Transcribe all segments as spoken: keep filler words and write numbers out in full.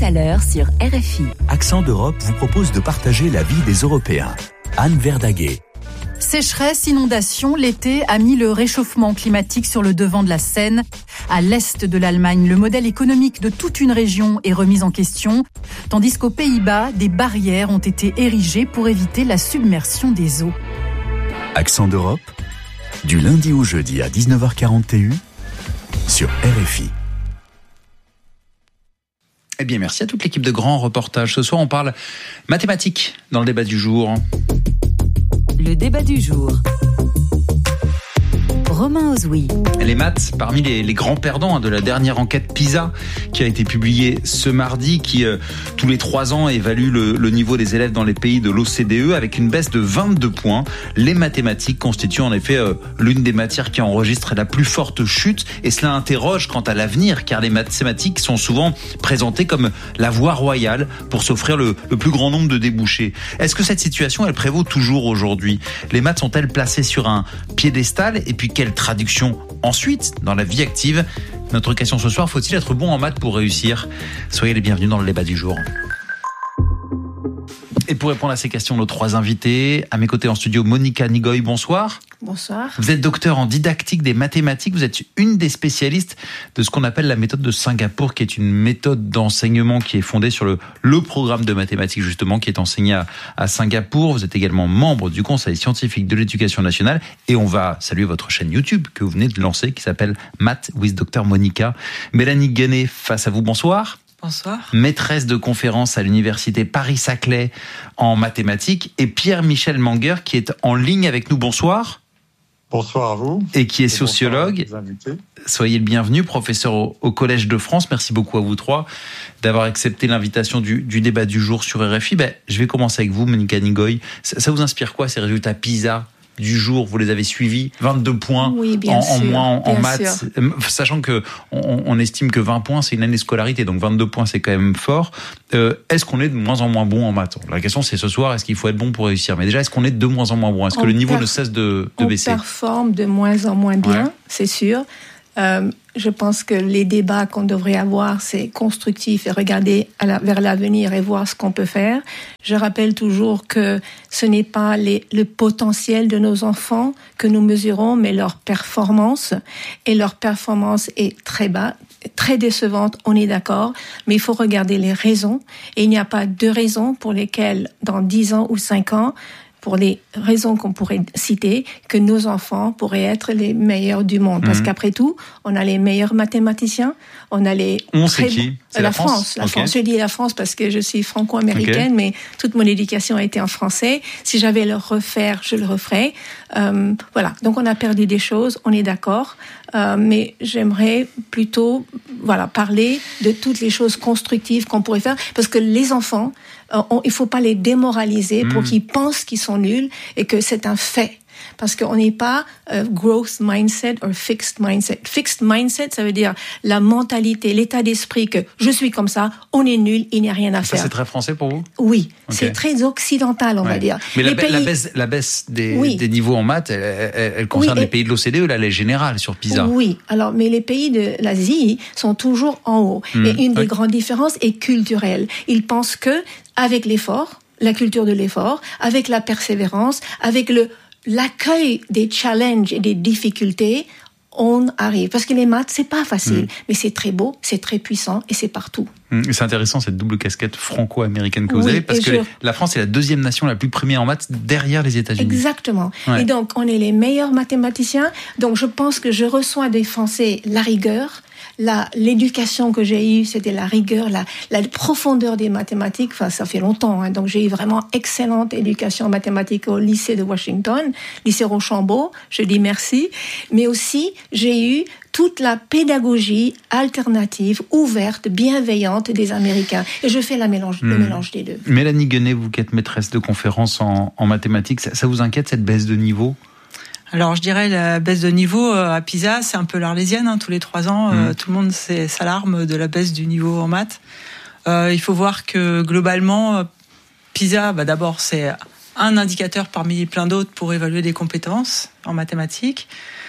à l'heure sur R F I. Accent d'Europe vous propose de partager la vie des Européens. Anne Verdaguet. Sécheresse, inondation, l'été a mis le réchauffement climatique sur le devant de la scène. À l'est de l'Allemagne, le modèle économique de toute une région est remis en question, tandis qu'aux Pays-Bas, des barrières ont été érigées pour éviter la submersion des eaux. Accent d'Europe, du lundi au jeudi à dix-neuf heures quarante et un sur R F I. Eh bien, merci à toute l'équipe de Grands Reportages. Ce soir, on parle mathématiques dans le débat du jour. Le débat du jour. Romain Ozoui. Les maths, parmi les, les grands perdants hein, de la dernière enquête PISA qui a été publiée ce mardi, qui euh, tous les trois ans évalue le, le niveau des élèves dans les pays de l'O C D E avec une baisse de vingt-deux points. Les mathématiques constituent en effet euh, l'une des matières qui enregistre la plus forte chute, et cela interroge quant à l'avenir, car les mathématiques sont souvent présentées comme la voie royale pour s'offrir le, le plus grand nombre de débouchés. Est-ce que cette situation, elle prévaut toujours aujourd'hui ? Les maths sont-elles placées sur un piédestal ? Et puis quelle traduction ensuite dans la vie active ? Notre question ce soir, faut-il être bon en maths pour réussir ? Soyez les bienvenus dans le débat du jour. Et pour répondre à ces questions, nos trois invités, à mes côtés en studio, Monica Nigoy, bonsoir. Bonsoir. Vous êtes docteur en didactique des mathématiques, vous êtes une des spécialistes de ce qu'on appelle la méthode de Singapour, qui est une méthode d'enseignement qui est fondée sur le, le programme de mathématiques justement, qui est enseigné à, à Singapour. Vous êtes également membre du Conseil scientifique de l'éducation nationale, et on va saluer votre chaîne YouTube que vous venez de lancer, qui s'appelle Math with Docteur Monica. Mélanie Guéné, face à vous, bonsoir. Bonsoir. Maîtresse de conférences à l'université Paris-Saclay en mathématiques, et Pierre-Michel Manger qui est en ligne avec nous. Bonsoir. Bonsoir à vous. Et qui est sociologue. Soyez le bienvenu, professeur au, au Collège de France. Merci beaucoup à vous trois d'avoir accepté l'invitation du, du débat du jour sur R F I. Ben, je vais commencer avec vous, Monica Nigoy. Ça, ça vous inspire quoi, ces résultats PISA du jour? Vous les avez suivis, vingt-deux points oui, bien en, sûr, en moins en, en bien maths, sûr. sachant que on, on estime que vingt points c'est une année de scolarité, donc vingt-deux points c'est quand même fort. Euh, est-ce qu'on est de moins en moins bon en maths? La question c'est ce soir, est-ce qu'il faut être bon pour réussir? Mais déjà, est-ce qu'on est de moins en moins bon? Est-ce que on le niveau per- ne cesse de, de on baisser? On performe de moins en moins bien, ouais. C'est sûr. Euh, je pense que les débats qu'on devrait avoir, c'est constructif et regarder à la, vers l'avenir et voir ce qu'on peut faire. Je rappelle toujours que ce n'est pas les, le potentiel de nos enfants que nous mesurons, mais leur performance. Et leur performance est très bas, très décevante, on est d'accord, mais il faut regarder les raisons. Et il n'y a pas deux raisons pour lesquelles, dans dix ans ou cinq ans, pour les raisons qu'on pourrait citer, que nos enfants pourraient être les meilleurs du monde. Parce mmh. qu'après tout, on a les meilleurs mathématiciens, on a les... On sait qui ? C'est la, la France. France. La okay. France. Je dis la France parce que je suis franco-américaine, okay. mais toute mon éducation a été en français. Si j'avais à le refaire, je le referais. Euh, voilà. Donc on a perdu des choses, on est d'accord. Euh, mais j'aimerais plutôt, voilà, parler de toutes les choses constructives qu'on pourrait faire. Parce que les enfants, euh, on, il faut pas les démoraliser mmh. pour qu'ils pensent qu'ils sont nuls et que c'est un fait. Parce qu'on n'est pas euh, growth mindset ou fixed mindset. Fixed mindset, ça veut dire la mentalité, l'état d'esprit que je suis comme ça, on est nul, il n'y a rien à ça, faire. C'est très français pour vous ? Oui, okay. c'est très occidental, on ouais. va dire. Mais la, les ba- pays... la baisse, la baisse des, oui. des niveaux en maths, elle, elle, elle concerne oui, et... les pays de l'O C D E, là, elle est générale sur PISA. Oui, alors, mais les pays de l'Asie sont toujours en haut. Mmh. Et une des ouais. grandes différences est culturelle. Ils pensent que, avec l'effort, la culture de l'effort, avec la persévérance, avec le l'accueil des challenges et des difficultés, on arrive. Parce que les maths, c'est pas facile, mmh. mais c'est très beau, c'est très puissant et c'est partout. Mmh. C'est intéressant cette double casquette franco-américaine que vous oui, avez, parce que je... la France est la deuxième nation la plus première en maths derrière les États-Unis. Exactement. Ouais. Et donc, on est les meilleurs mathématiciens. Donc, je pense que je reçois des Français la rigueur. La, l'éducation que j'ai eue, c'était la rigueur, la, la profondeur des mathématiques. Enfin, ça fait longtemps, hein. Donc, j'ai eu vraiment excellente éducation en mathématiques au lycée de Washington, lycée Rochambeau. Je dis merci. Mais aussi, j'ai eu toute la pédagogie alternative, ouverte, bienveillante des Américains. Et je fais la mélange, mmh. le mélange des deux. Mélanie Guenet, vous qui êtes maîtresse de conférences en, en mathématiques, ça, ça vous inquiète cette baisse de niveau ? Alors, je dirais la baisse de niveau à PISA, c'est un peu l'arlésienne. Hein, tous les trois ans, mmh. euh, tout le monde s'alarme de la baisse du niveau en maths. Euh, il faut voir que globalement, PISA, bah, d'abord, c'est un indicateur parmi plein d'autres pour évaluer des compétences en mathématiques.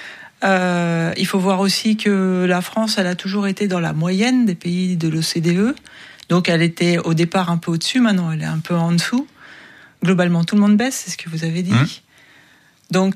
Euh, il faut voir aussi que la France, elle a toujours été dans la moyenne des pays de l'O C D E. Donc elle était au départ un peu au-dessus, maintenant elle est un peu en dessous. Globalement, tout le monde baisse, c'est ce que vous avez dit. Mmh. Donc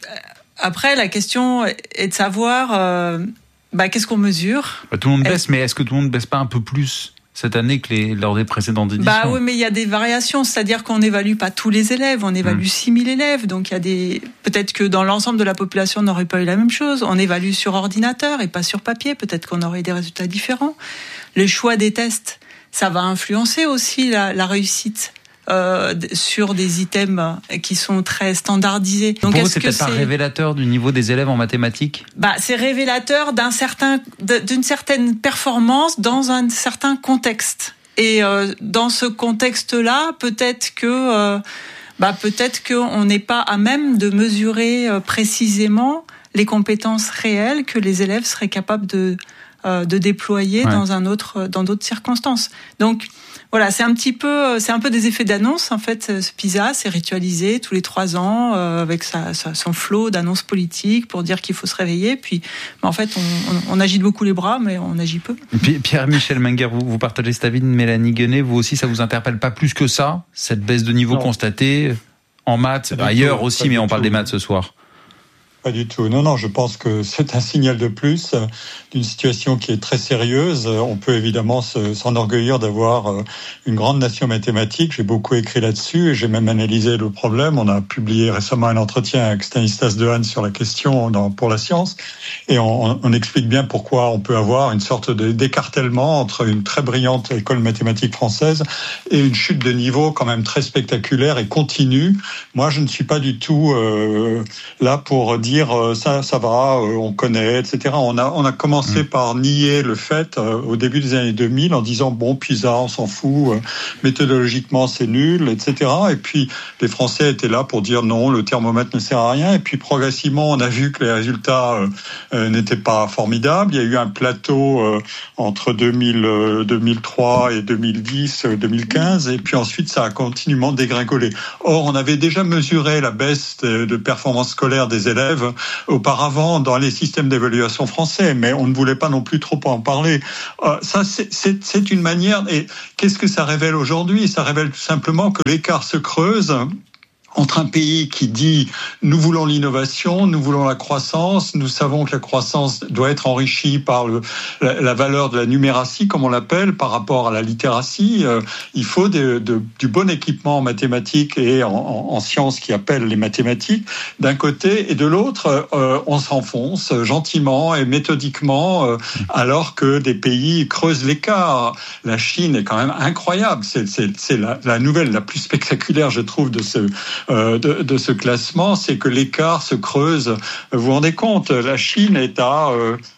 après, la question est de savoir euh, bah, qu'est-ce qu'on mesure. Bah, tout le monde baisse, est-ce... mais est-ce que tout le monde baisse pas un peu plus cette année que les, lors des précédentes éditions? Bah oui, mais il y a des variations, c'est-à-dire qu'on n'évalue pas tous les élèves, on évalue mmh. six mille élèves, donc il y a des... Peut-être que dans l'ensemble de la population, on n'aurait pas eu la même chose. On évalue sur ordinateur et pas sur papier, peut-être qu'on aurait des résultats différents. Le choix des tests, ça va influencer aussi la, la réussite. Euh, sur des items qui sont très standardisés. Donc, pour vous, c'est peut-être pas révélateur du niveau des élèves en mathématiques ? Bah, c'est révélateur d'un certain, d'une certaine performance dans un certain contexte. Et euh, dans ce contexte-là, peut-être que, euh, bah, peut-être qu'on n'est pas à même de mesurer euh, précisément les compétences réelles que les élèves seraient capables de, euh, de déployer ouais. dans un autre, dans d'autres circonstances. Donc voilà, c'est un petit peu, c'est un peu des effets d'annonce en fait. Ce PISA, c'est ritualisé tous les trois ans euh, avec sa, sa, son flot d'annonces politiques pour dire qu'il faut se réveiller. Puis, en fait, on, on, on agite beaucoup les bras, mais on agit peu. Pierre-Michel Menger, vous, vous partagez cet avis de Mélanie Guenet. Vous aussi, ça vous interpelle pas plus que ça, cette baisse de niveau non. constatée en maths, ailleurs tout, aussi, mais on parle tout. des maths ce soir. Pas du tout. Non, non, je pense que c'est un signal de plus d'une situation qui est très sérieuse. On peut évidemment se, s'enorgueillir d'avoir une grande nation mathématique. J'ai beaucoup écrit là-dessus et j'ai même analysé le problème. On a publié récemment un entretien avec Stanislas Dehaene sur la question dans, pour la science. Et on, on explique bien pourquoi on peut avoir une sorte de, d'écartèlement entre une très brillante école mathématique française et une chute de niveau quand même très spectaculaire et continue. Moi, je ne suis pas du tout euh, là pour dire dire ça, ça va, on connaît, et cetera. On a, on a commencé mmh. par nier le fait euh, au début des années deux mille en disant bon, PISA, on s'en fout, euh, méthodologiquement c'est nul, et cetera. Et puis les Français étaient là pour dire non, le thermomètre ne sert à rien. Et puis progressivement, on a vu que les résultats euh, euh, n'étaient pas formidables. Il y a eu un plateau euh, entre deux mille, euh, deux mille trois et deux mille dix, euh, deux mille quinze, et puis ensuite ça a continuellement dégringolé. Or, on avait déjà mesuré la baisse de, de performance scolaire des élèves auparavant dans les systèmes d'évaluation français, mais on ne voulait pas non plus trop en parler. Euh, ça, c'est, c'est, c'est une manière... Et qu'est-ce que ça révèle aujourd'hui ? Ça révèle tout simplement que l'écart se creuse entre un pays qui dit « nous voulons l'innovation, nous voulons la croissance, nous savons que la croissance doit être enrichie par le, la, la valeur de la numératie, comme on l'appelle, par rapport à la littératie. Euh, il faut de, de, du bon équipement en mathématiques et en, en, en sciences qui appellent les mathématiques, d'un côté, et de l'autre, euh, on s'enfonce gentiment et méthodiquement, euh, alors que des pays creusent l'écart. La Chine est quand même incroyable. C'est, c'est, c'est la, la nouvelle la plus spectaculaire, je trouve, de ce... De, de ce classement, c'est que l'écart se creuse. Vous vous rendez compte, la Chine est à,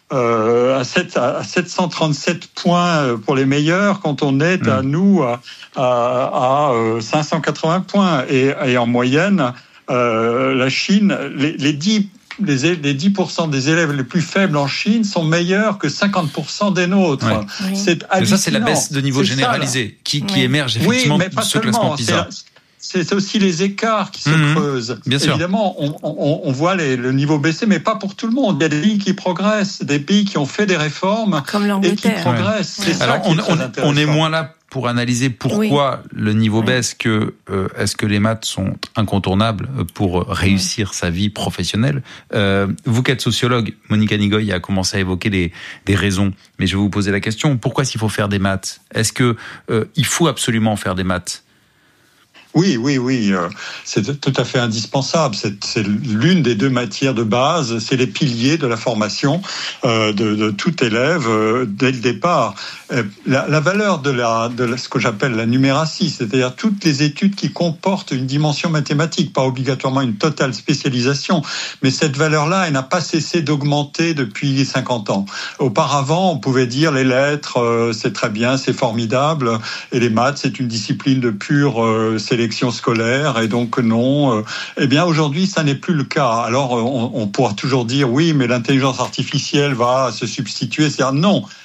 euh, à, sept, à sept cent trente-sept points pour les meilleurs, quand on est à nous à, à, à cinq cent quatre-vingts points. Et, et en moyenne, euh, la Chine, les, les dix Les, les dix pour cent des élèves les plus faibles en Chine sont meilleurs que cinquante pour cent des nôtres. Ouais. Oui. C'est hallucinant. Ça, c'est la baisse de niveau c'est généralisé ça, qui, qui oui. émerge effectivement oui, de ce classement PISA. C'est, C'est aussi les écarts qui se mmh, creusent. Bien sûr. Évidemment, on, on, on voit les, le niveau baisser, mais pas pour tout le monde. Il y a des pays qui progressent, des pays qui ont fait des réformes et qui progressent. Ouais. C'est ça Alors, qui on, est très on, intéressant. on est moins là pour analyser pourquoi oui. le niveau oui. baisse que euh, est-ce que les maths sont incontournables pour réussir oui. sa vie professionnelle. Euh, vous qui êtes sociologue, Monica Nigoy a commencé à évoquer des, des raisons, mais je vais vous poser la question, pourquoi s'il faut faire des maths ? Est-ce que euh, il faut absolument faire des maths ? Oui, oui, oui, c'est tout à fait indispensable. C'est, c'est l'une des deux matières de base, c'est les piliers de la formation euh, de, de tout élève euh, dès le départ. La, la valeur de, la, de la, ce que j'appelle la numératie, c'est-à-dire toutes les études qui comportent une dimension mathématique, pas obligatoirement une totale spécialisation, mais cette valeur-là, elle n'a pas cessé d'augmenter depuis cinquante ans. Auparavant, on pouvait dire les lettres, euh, c'est très bien, c'est formidable, et les maths, c'est une discipline de pure euh, sélection scolaire, et donc non. Euh, eh bien, aujourd'hui, ça n'est plus le cas. Alors, on, on pourra toujours dire, oui, mais l'intelligence artificielle va se substituer. C'est-à-dire, non.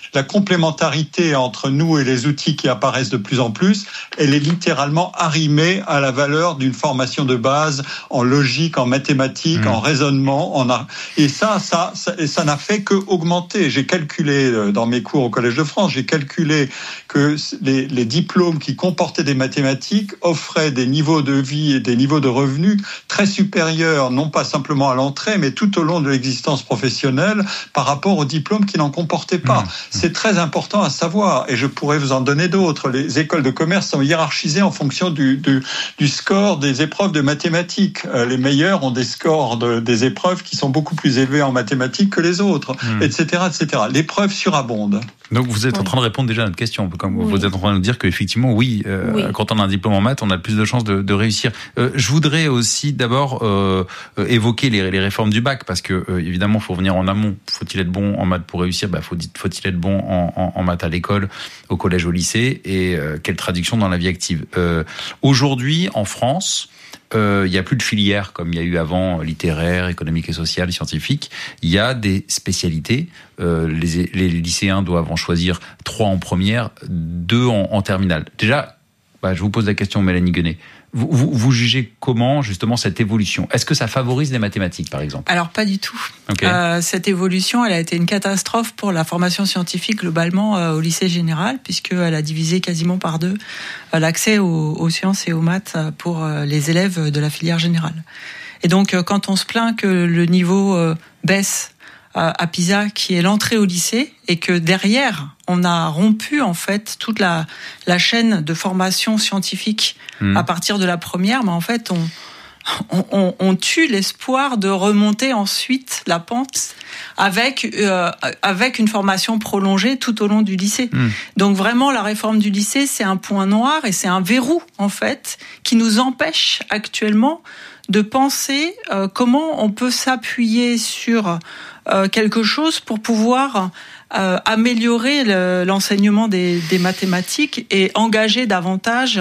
la complémentarité entre nous et les outils qui apparaissent de plus en plus, elle est littéralement arrimée à la valeur d'une formation de base en logique, en mathématiques, mmh. en raisonnement. En art. Et ça, ça, ça, ça n'a fait que augmenter. J'ai calculé dans mes cours au Collège de France, j'ai calculé que les, les diplômes qui comportaient des mathématiques offraient des niveaux de vie et des niveaux de revenus très supérieurs, non pas simplement à l'entrée, mais tout au long de l'existence professionnelle par rapport aux diplômes qui n'en comportaient pas. Mmh. C'est très important à savoir, et je pourrais vous en donner d'autres. Les écoles de commerce sont hiérarchisées en fonction du, du, du score des épreuves de mathématiques. Euh, les meilleurs ont des scores de, des épreuves qui sont beaucoup plus élevés en mathématiques que les autres, mmh. et cetera, et cetera. L'épreuve surabonde. Donc vous êtes oui. en train de répondre déjà à notre question. Comme oui. Vous êtes en train de nous dire qu'effectivement, oui, euh, oui, quand on a un diplôme en maths, on a plus de chances de, de réussir. Euh, je voudrais aussi d'abord euh, évoquer les, les réformes du bac, parce que euh, évidemment, il faut revenir en amont. Faut-il être bon en maths pour réussir ? Bah, faut, faut-il être bon en, en, en maths à l'école, au collège, au lycée ? Et euh, quelle traduction dans la vie active ? euh, Aujourd'hui, en France, il euh, n'y a plus de filières comme il y a eu avant, littéraire, économique et social, scientifique. Il y a des spécialités. Euh, les, les lycéens doivent en choisir trois en première, deux en, en terminale. Déjà, bah, je vous pose la question, Mélanie Guenet. Vous, vous, vous jugez comment, justement, cette évolution ? Est-ce que ça favorise les mathématiques, par exemple ? Alors, pas du tout. Okay. Euh, cette évolution, elle a été une catastrophe pour la formation scientifique, globalement, euh, au lycée général, puisqu'elle a divisé quasiment par deux euh, l'accès aux, aux sciences et aux maths pour euh, les élèves de la filière générale. Et donc, euh, quand on se plaint que le niveau euh, baisse à PISA, qui est l'entrée au lycée, et que derrière, on a rompu en fait toute la, la chaîne de formation scientifique mmh. à partir de la première, mais en fait, on, on, on, on tue l'espoir de remonter ensuite la pente avec, euh, avec une formation prolongée tout au long du lycée. Mmh. Donc vraiment, la réforme du lycée, c'est un point noir et c'est un verrou, en fait, qui nous empêche actuellement de penser euh, comment on peut s'appuyer sur euh, quelque chose pour pouvoir euh, améliorer le, l'enseignement des, des mathématiques et engager davantage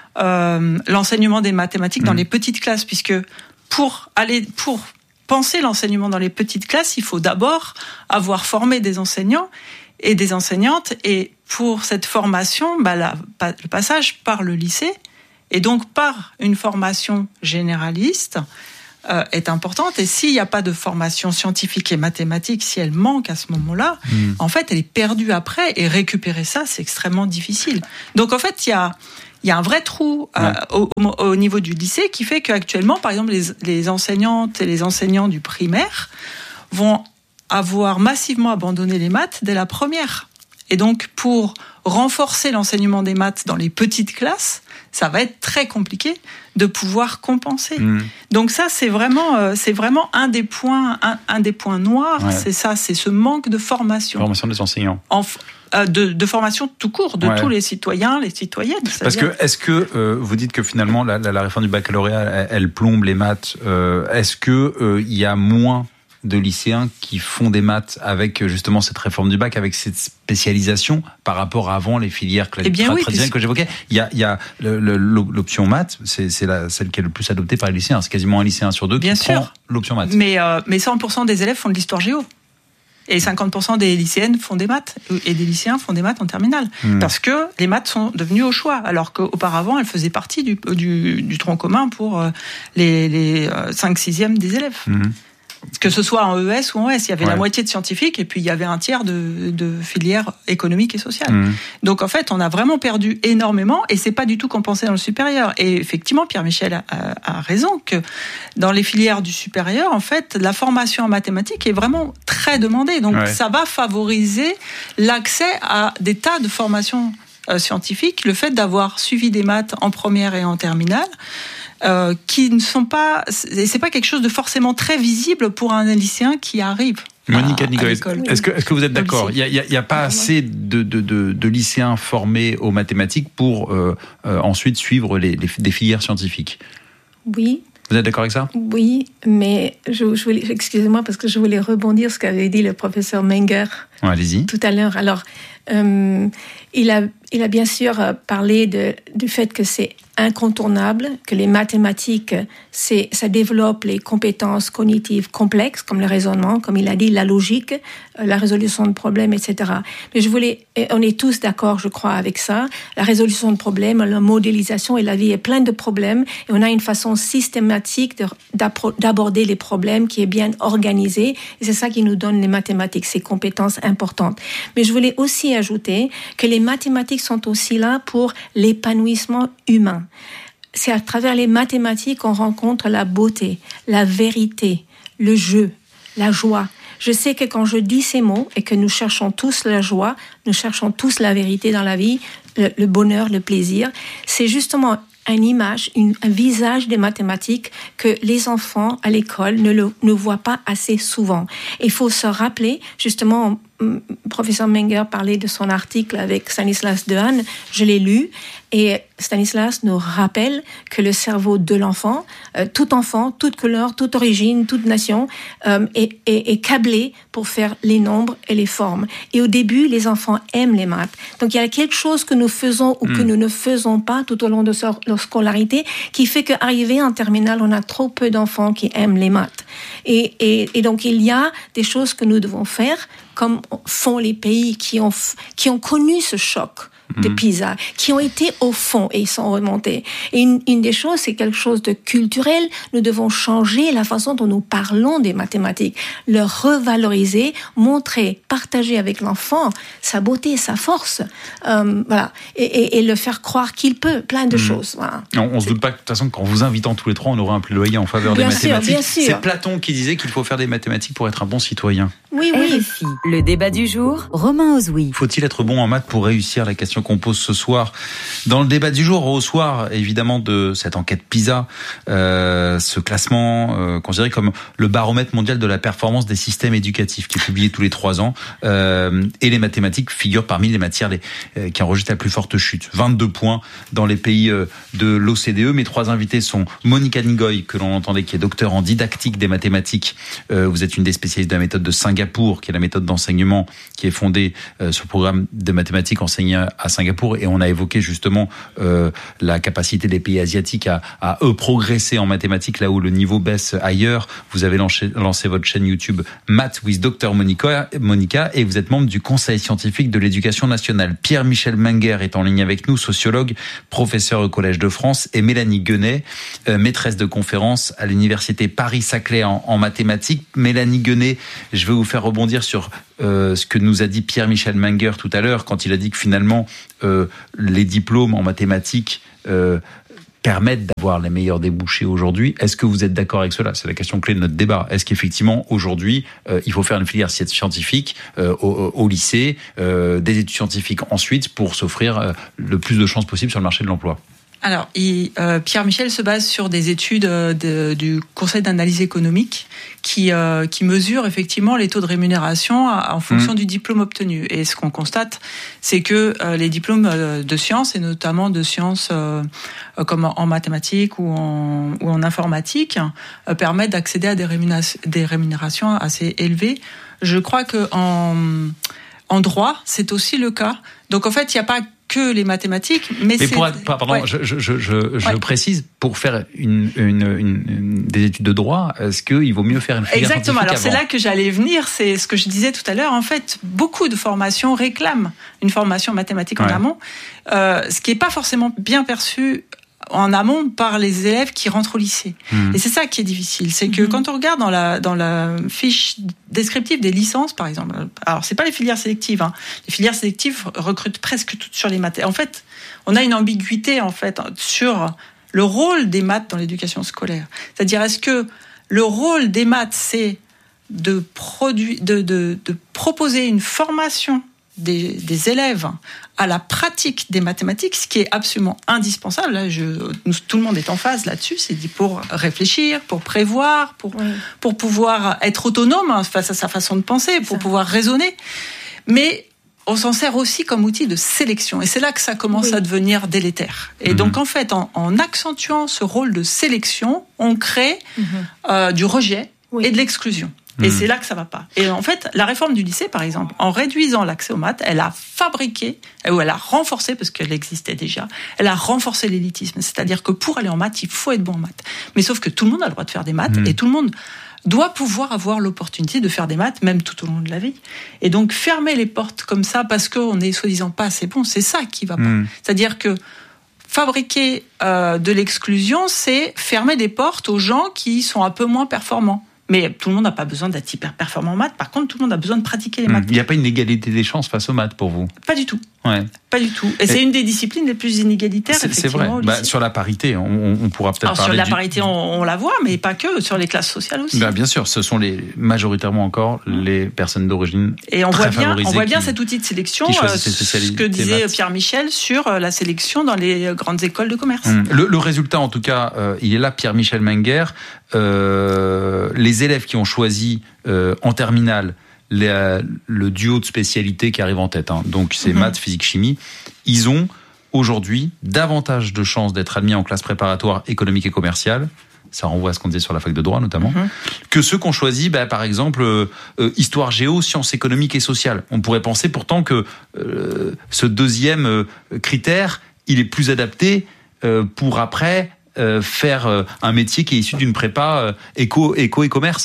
euh, l'enseignement des mathématiques mmh. dans les petites classes, puisque pour aller pour penser l'enseignement dans les petites classes, il faut d'abord avoir formé des enseignants et des enseignantes, et pour cette formation, bah, la, le passage par le lycée et donc par une formation généraliste euh, est importante. Et s'il n'y a pas de formation scientifique et mathématique, si elle manque à ce moment-là, mmh. en fait, elle est perdue après. Et récupérer ça, c'est extrêmement difficile. Donc en fait, il y a, il y a un vrai trou euh, ouais. au, au niveau du lycée qui fait qu'actuellement, par exemple, les, les enseignantes et les enseignants du primaire vont avoir massivement abandonné les maths dès la première. Et donc, pour renforcer l'enseignement des maths dans les petites classes, ça va être très compliqué de pouvoir compenser. Mmh. Donc ça, c'est vraiment, euh, c'est vraiment un des points, un, un des points noirs. Ouais. C'est ça, c'est ce manque de formation. Formation des enseignants. En, euh, de, de formation tout court de ouais. tous les citoyens, les citoyennes. Parce que est-ce que euh, vous dites que finalement la, la, la réforme du baccalauréat, elle, elle plombe les maths. Euh, est-ce que euh, il y a moins de lycéens qui font des maths avec justement cette réforme du bac, avec cette spécialisation par rapport à avant les filières eh bien oui, traditionnelles que j'évoquais. Il y a, il y a le, le, l'option maths, c'est, c'est la, celle qui est le plus adoptée par les lycéens. C'est quasiment un lycéen sur deux bien qui sûr. prend l'option maths. Mais, euh, mais cent pour cent des élèves font de l'histoire géo. Et cinquante pour cent des lycéennes font des maths. Et des lycéens font des maths en terminale. Mmh. Parce que les maths sont devenues au choix. Alors qu'auparavant, elles faisaient partie du, du, du tronc commun pour les, les cinq sixièmes des élèves. Mmh. Que ce soit en E S ou en S, il y avait ouais. la moitié de scientifiques et puis il y avait un tiers de, de filières économiques et sociales. Mmh. Donc en fait, on a vraiment perdu énormément et c'est pas du tout compensé dans le supérieur. Et effectivement, Pierre Michel a, a, a raison que dans les filières du supérieur, en fait, la formation en mathématiques est vraiment très demandée. Donc ouais. ça va favoriser l'accès à des tas de formations euh, scientifiques. Le fait d'avoir suivi des maths en première et en terminale, Euh, qui ne sont pas, c'est pas quelque chose de forcément très visible pour un lycéen qui arrive. Monica Nicolet, est-ce que, est-ce que vous êtes d'accord ? Il n'y a, y a, y a pas assez de, de, de, de lycéens formés aux mathématiques pour euh, euh, ensuite suivre les, les, des filières scientifiques ? Oui. Vous êtes d'accord avec ça ? Oui, mais je, je voulais, excusez-moi parce que je voulais rebondir sur ce qu'avait dit le professeur Menger ouais, allez-y. tout à l'heure. Alors, euh, il a, il a bien sûr parlé de, du fait que c'est incontournable, que les mathématiques, c'est, ça développe les compétences cognitives complexes, comme le raisonnement, comme il a dit, la logique, la résolution de problèmes, et cetera. Mais je voulais, on est tous d'accord, je crois, avec ça. La résolution de problèmes, la modélisation, et la vie est pleine de problèmes, et on a une façon systématique de, d'aborder les problèmes qui est bien organisée, et c'est ça qui nous donne les mathématiques, ces compétences importantes. Mais je voulais aussi ajouter que les mathématiques sont aussi là pour l'épanouissement humain. C'est à travers les mathématiques qu'on rencontre la beauté, la vérité, le jeu, la joie. Je sais que quand je dis ces mots et que nous cherchons tous la joie, nous cherchons tous la vérité dans la vie, le, le bonheur, le plaisir, c'est justement une image, une, un visage des mathématiques que les enfants à l'école ne, le, ne voient pas assez souvent. Il faut se rappeler, justement, le professeur Menger parlait de son article avec Stanislas Dehaene, je l'ai lu, et Stanislas nous rappelle que le cerveau de l'enfant, euh, tout enfant, toute couleur, toute origine, toute nation, euh, est, est, est câblé pour faire les nombres et les formes. Et au début, les enfants aiment les maths. Donc il y a quelque chose que nous faisons ou mmh. que nous ne faisons pas tout au long de leur scolarité qui fait qu'arrivé en terminale, on a trop peu d'enfants qui aiment les maths. Et, et, et donc il y a des choses que nous devons faire, comme font les pays qui ont, qui ont connu ce choc de Pisa, qui ont été au fond et ils sont remontés. Et une, une des choses, c'est quelque chose de culturel. Nous devons changer la façon dont nous parlons des mathématiques, le revaloriser, montrer, partager avec l'enfant sa beauté, sa force, euh, voilà, et, et, et le faire croire qu'il peut, plein de mmh. choses. Voilà. On ne se doute pas que, de toute façon, qu'en vous invitant tous les trois, on aura un plaidoyer en faveur bien des sûr, mathématiques. Bien sûr. C'est Platon qui disait qu'il faut faire des mathématiques pour être un bon citoyen. Oui, oui. R F I, le débat du jour, Romain Ozoui. Faut-il être bon en maths pour réussir? La question qu'on pose ce soir dans le débat du jour, au soir évidemment de cette enquête PISA, euh, ce classement euh, considéré comme le baromètre mondial de la performance des systèmes éducatifs qui est publié tous les trois ans, euh, et les mathématiques figurent parmi les matières les, euh, qui enregistrent la plus forte chute, vingt-deux points dans les pays euh, de l'O C D E. Mes trois invités sont Monica Ngoy, que l'on entendait, qui est docteur en didactique des mathématiques. Euh, vous êtes une des spécialistes de la méthode de Singapour, qui est la méthode d'enseignement qui est fondée euh, sur le programme de mathématiques enseigné à Singapour, et on a évoqué justement euh, la capacité des pays asiatiques à, à eux progresser en mathématiques là où le niveau baisse ailleurs. Vous avez lancé, lancé votre chaîne YouTube Math with Docteur Monica, Monica, et vous êtes membre du Conseil scientifique de l'éducation nationale. Pierre-Michel Menger est en ligne avec nous, sociologue, professeur au Collège de France, et Mélanie Guenet, euh, maîtresse de conférence à l'université Paris-Saclay en, en mathématiques. Mélanie Guenet, je vais vous faire rebondir sur euh, ce que nous a dit Pierre-Michel Menger tout à l'heure, quand il a dit que finalement euh, les diplômes en mathématiques euh, permettent d'avoir les meilleurs débouchés aujourd'hui. Est-ce que vous êtes d'accord avec cela? C'est la question clé de notre débat. Est-ce qu'effectivement, aujourd'hui, euh, il faut faire une filière scientifique euh, au, au lycée, euh, des études scientifiques ensuite, pour s'offrir euh, le plus de chances possible sur le marché de l'emploi? Alors, il, euh, Pierre-Michel se base sur des études euh, de, du Conseil d'analyse économique qui, euh, qui mesure effectivement les taux de rémunération à, en fonction mmh. du diplôme obtenu. Et ce qu'on constate, c'est que euh, les diplômes de sciences, et notamment de sciences euh, comme en mathématiques ou en, ou en informatique, euh, permettent d'accéder à des rémunérations, des rémunérations assez élevées. Je crois que en, en droit, c'est aussi le cas. Donc en fait, il n'y a pas que les mathématiques, mais, mais c'est... Pour, pardon, ouais. je, je, je, je ouais. précise, pour faire une, une, une, une, des études de droit, est-ce qu'il vaut mieux faire une filière Exactement, alors avant? C'est là que j'allais venir, c'est ce que je disais tout à l'heure, en fait, beaucoup de formations réclament une formation mathématique ouais. en amont, euh, ce qui n'est pas forcément bien perçu en amont par les élèves qui rentrent au lycée. Mmh. Et c'est ça qui est difficile, c'est que mmh. quand on regarde dans la dans la fiche descriptive des licences, par exemple, alors c'est pas les filières sélectives, hein. Les filières sélectives recrutent presque toutes sur les maths. En fait, on a une ambiguïté en fait sur le rôle des maths dans l'éducation scolaire. C'est-à-dire, est-ce que le rôle des maths, c'est de produire, de, de, de proposer une formation Des, des élèves à la pratique des mathématiques, ce qui est absolument indispensable. Là, je, nous, tout le monde est en phase là-dessus. C'est dit pour réfléchir, pour prévoir, pour, oui. pour pouvoir être autonome face à sa façon de penser, pour ça. pouvoir raisonner. Mais on s'en sert aussi comme outil de sélection. Et c'est là que ça commence oui. à devenir délétère. Et mmh. donc, en fait, en, en accentuant ce rôle de sélection, on crée mmh. euh, du rejet oui. et de l'exclusion. Et mmh. c'est là que ça va pas. Et en fait, la réforme du lycée, par exemple, en réduisant l'accès aux maths, elle a fabriqué, ou elle a renforcé, parce qu'elle existait déjà, elle a renforcé l'élitisme. C'est-à-dire que pour aller en maths, il faut être bon en maths. Mais sauf que tout le monde a le droit de faire des maths, mmh. et tout le monde doit pouvoir avoir l'opportunité de faire des maths, même tout au long de la vie. Et donc, fermer les portes comme ça, parce qu'on est soi-disant pas assez bon, c'est ça qui va pas. Mmh. C'est-à-dire que fabriquer euh, de l'exclusion, c'est fermer des portes aux gens qui sont un peu moins performants. Mais tout le monde n'a pas besoin d'être hyper performant en maths. Par contre, tout le monde a besoin de pratiquer les maths. Il n'y a pas une égalité des chances face aux maths pour vous ? Pas du tout. Ouais. Pas du tout. Et, et c'est une des disciplines les plus inégalitaires, c'est, effectivement. C'est vrai. Bah, sur la parité, on, on pourra peut-être Alors, parler. Sur la du... parité, on, on la voit, mais pas que. Sur les classes sociales aussi. Bah, bien sûr, ce sont les, majoritairement encore les personnes d'origine Et on très voit bien, on voit bien qui, cet outil de sélection, euh, ce que disait maths. Pierre Michel sur la sélection dans les grandes écoles de commerce. Hum. Le, le résultat, en tout cas, euh, il est là, Pierre-Michel Menger. Euh, les élèves qui ont choisi euh, en terminale les, le duo de spécialités qui arrive en tête, hein, donc c'est mm-hmm. maths, physique, chimie, ils ont aujourd'hui davantage de chances d'être admis en classe préparatoire économique et commerciale, ça renvoie à ce qu'on disait sur la fac de droit notamment, mm-hmm. que ceux qui ont choisi, bah, par exemple, euh, euh, histoire géo, sciences économiques et sociales. On pourrait penser pourtant que euh, ce deuxième euh, critère, il est plus adapté euh, pour après euh, faire euh, un métier qui est issu d'une prépa euh, éco, éco et commerce.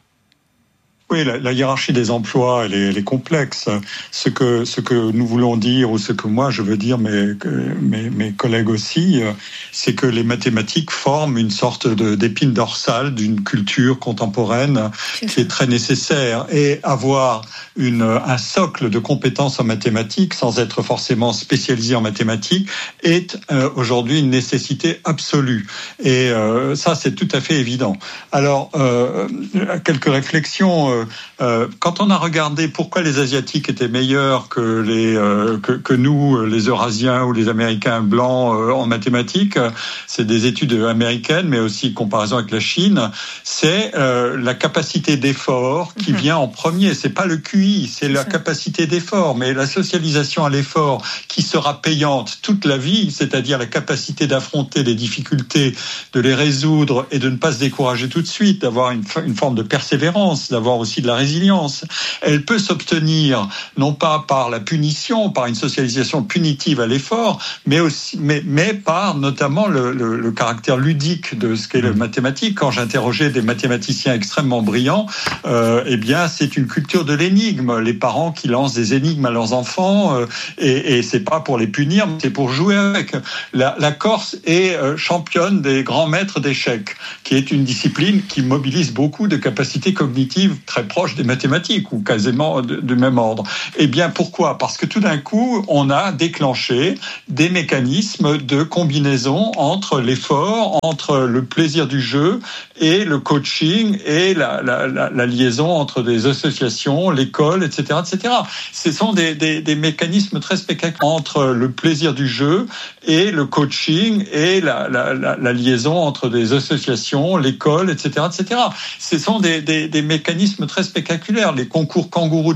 Oui, la, la hiérarchie des emplois, elle est, elle est complexe. Ce que, ce que nous voulons dire, ou ce que moi je veux dire, mais mes, mes collègues aussi, c'est que les mathématiques forment une sorte de, d'épine dorsale d'une culture contemporaine qui est très nécessaire. Et avoir une, un socle de compétences en mathématiques, sans être forcément spécialisé en mathématiques, est euh, aujourd'hui une nécessité absolue. Et euh, ça, c'est tout à fait évident. Alors, euh, quelques réflexions. Euh, Euh, quand on a regardé pourquoi les Asiatiques étaient meilleurs que, les, euh, que, que nous, les Eurasiens ou les Américains blancs euh, en mathématiques, c'est des études américaines, mais aussi comparaison avec la Chine, c'est euh, la capacité d'effort qui vient en premier. C'est pas le Q I, c'est, c'est la ça. capacité d'effort, mais la socialisation à l'effort qui sera payante toute la vie, c'est-à-dire la capacité d'affronter les difficultés, de les résoudre et de ne pas se décourager tout de suite, d'avoir une, une forme de persévérance, d'avoir aussi de la résilience. Elle peut s'obtenir non pas par la punition, par une socialisation punitive à l'effort, mais aussi, mais, mais par notamment le, le, le caractère ludique de ce qu'est le mathématique. Quand j'interrogeais des mathématiciens extrêmement brillants, euh, eh bien, c'est une culture de l'énigme. Les parents qui lancent des énigmes à leurs enfants, euh, et, et c'est pas pour les punir, mais c'est pour jouer avec. La, la Corse est euh, championne des grands maîtres d'échecs, qui est une discipline qui mobilise beaucoup de capacités cognitives très proches des mathématiques ou quasiment de, de même ordre. Eh bien, pourquoi ? Parce que tout d'un coup, on a déclenché des mécanismes de combinaison entre l'effort, entre le plaisir du jeu et le coaching et la, la, la, la liaison entre des associations, l'école, et cetera, et cetera. Ce sont des, des, des mécanismes très spectaculaires entre le plaisir du jeu et le coaching et la, la, la, la liaison entre des associations, l'école, et cetera, et cetera. Ce sont des, des, des mécanismes très spectaculaires. Les concours kangourous